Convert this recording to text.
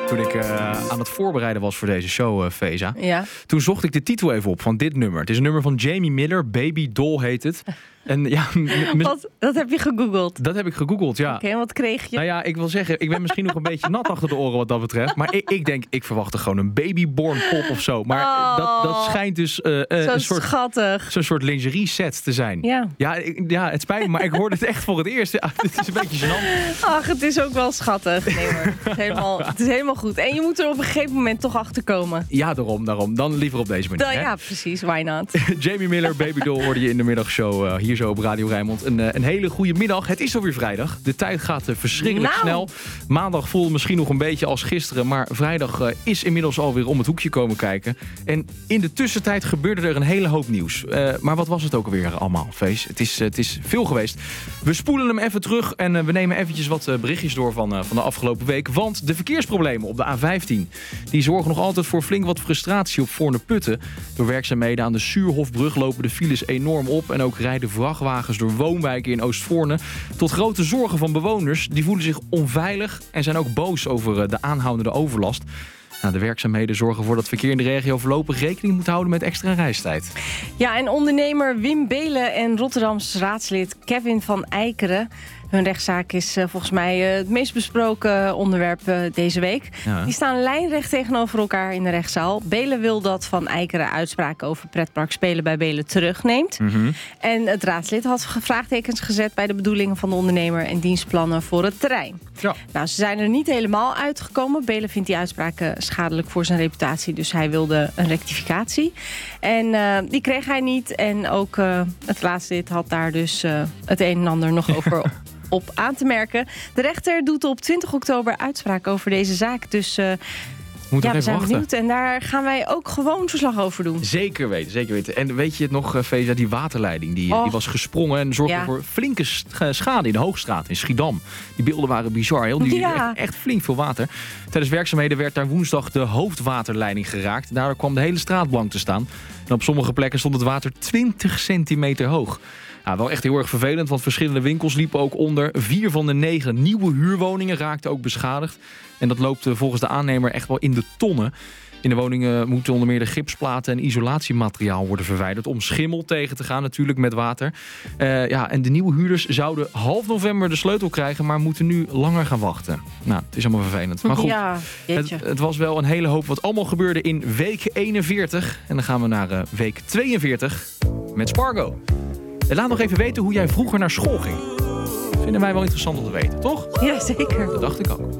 Toen ik aan het voorbereiden was voor deze show, Feza. Ja. Toen zocht ik de titel even op van dit nummer. Het is een nummer van Jamie Miller, Baby Doll heet het. En ja, Dat heb je gegoogeld? Dat heb ik gegoogeld, ja. Oké, en wat kreeg je? Nou ja, ik wil zeggen, ik ben misschien nog een beetje nat achter de oren wat dat betreft. Maar ik denk, ik verwachtte gewoon een babyborn pop of zo. Maar dat schijnt dus een soort lingerie set te zijn. Ja, het spijt me, maar ik hoorde het echt voor het eerst. Ja, het is een beetje gênant. Ach, het is ook wel schattig. Nee hoor, het is helemaal goed. En je moet er op een gegeven moment toch achter komen. Ja, daarom. Dan liever op deze manier. Ja, precies. Why not? Jamie Miller, Baby Doll hoorde je in de middagshow hier zo op Radio Rijnmond. Een hele goede middag. Het is alweer vrijdag. De tijd gaat verschrikkelijk snel. Maandag voelde misschien nog een beetje als gisteren. Maar vrijdag is inmiddels alweer om het hoekje komen kijken. En in de tussentijd gebeurde er een hele hoop nieuws. Maar wat was het ook alweer allemaal, Fees? Het is veel geweest. We spoelen hem even terug en we nemen eventjes wat berichtjes door van de afgelopen week. Want de verkeersproblemen op de A15... die zorgen nog altijd voor flink wat frustratie op Voorne-Putten. Door werkzaamheden aan de Suurhofbrug lopen de files enorm op. En ook rijden vrachtwagens door woonwijken in Oostvoorne. Tot grote zorgen van bewoners. Die voelen zich onveilig en zijn ook boos over de aanhoudende overlast. Nou, de werkzaamheden zorgen ervoor dat verkeer in de regio voorlopig rekening moet houden met extra reistijd. Ja, en ondernemer Wim Belen en Rotterdams raadslid Kevin van Eikeren. Hun rechtszaak is volgens mij het meest besproken onderwerp deze week. Ja. Die staan lijnrecht tegenover elkaar in de rechtszaal. Belen wil dat Van Eikeren uitspraken over pretpark Spelen bij Belen terugneemt. Mm-hmm. En het raadslid had vraagtekens gezet bij de bedoelingen van de ondernemer en dienstplannen voor het terrein. Ja. Nou, ze zijn er niet helemaal uitgekomen. Belen vindt die uitspraken schadelijk voor zijn reputatie, dus hij wilde een rectificatie. En die kreeg hij niet. En ook het raadslid had daar dus het een en ander nog over op aan te merken. De rechter doet op 20 oktober uitspraak over deze zaak. Dus we zijn benieuwd. En daar gaan wij ook gewoon verslag over doen. Zeker weten. En weet je het nog, Feza, die waterleiding die was gesprongen en zorgde voor flinke schade in de Hoogstraat in Schiedam. Die beelden waren bizar. Echt flink veel water. Tijdens werkzaamheden werd daar woensdag de hoofdwaterleiding geraakt. Daardoor kwam de hele straat blank te staan. En op sommige plekken stond het water 20 centimeter hoog. Ja, wel echt heel erg vervelend, want verschillende winkels liepen ook onder. 4 van de 9 nieuwe huurwoningen raakten ook beschadigd. En dat loopt volgens de aannemer echt wel in de tonnen. In de woningen moeten onder meer de gipsplaten en isolatiemateriaal worden verwijderd om schimmel tegen te gaan natuurlijk met water. En de nieuwe huurders zouden half november de sleutel krijgen, maar moeten nu langer gaan wachten. Nou, het is allemaal vervelend. Maar goed, het was wel een hele hoop wat allemaal gebeurde in week 41. En dan gaan we naar week 42 met Spargo. En laat nog even weten hoe jij vroeger naar school ging. Vinden wij wel interessant om te weten, toch? Ja, zeker. Dat dacht ik ook.